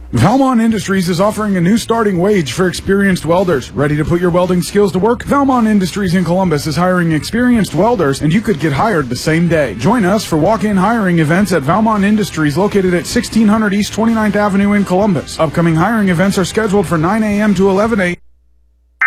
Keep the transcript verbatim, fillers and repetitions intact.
Valmont Industries is offering a new starting wage for experienced welders. Ready to put your welding skills to work? Valmont Industries in Columbus is hiring experienced welders, and you could get hired the same day. Join us for walk-in hiring events at Valmont Industries, located at sixteen hundred East twenty-ninth Avenue in Columbus. Upcoming hiring events are scheduled for nine a.m. to eleven a.m.